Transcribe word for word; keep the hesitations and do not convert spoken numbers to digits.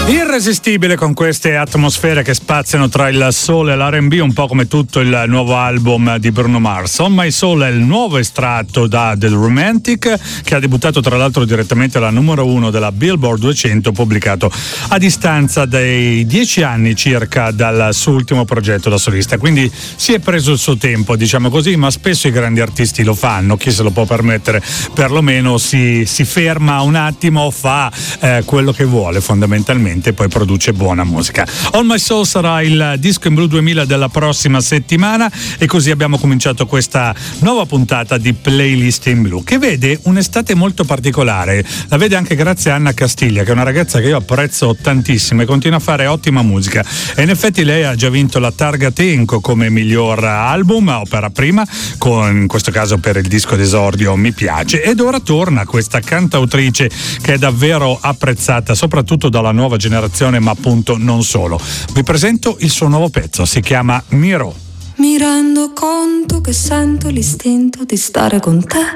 Irresistibile con queste atmosfere che spaziano tra il soul e l'R and B, un po' come tutto il nuovo album di Bruno Mars. On My Soul è il nuovo estratto da The Romantic, che ha debuttato tra l'altro direttamente alla numero uno della Billboard duecento, pubblicato a distanza dei dieci anni circa dal suo ultimo progetto da solista. Quindi si è preso il suo tempo, diciamo così, ma spesso i grandi artisti lo fanno. Chi se lo può permettere perlomeno si, si ferma un attimo, fa eh, quello che vuole fondamentalmente e poi produce buona musica. On My Soul sarà il disco in blu duemila della prossima settimana, e così abbiamo cominciato questa nuova puntata di Playlist in Blu, che vede un'estate molto particolare. La vede anche grazie a Anna Castiglia, che è una ragazza che io apprezzo tantissimo e continua a fare ottima musica, e in effetti lei ha già vinto la Targa Tenco come miglior album, opera prima, con, in questo caso per il disco d'esordio Mi Piace, ed ora torna questa cantautrice che è davvero apprezzata soprattutto dalla nuova generazione, ma appunto non solo. Vi presento il suo nuovo pezzo, si chiama Miro. Mi rendo conto che sento l'istinto di stare con te,